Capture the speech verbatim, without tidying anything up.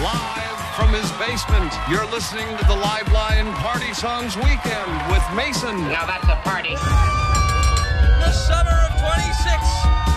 Live from his basement, you're listening to the Live Line Party Songs Weekend with Mason. Now that's a party.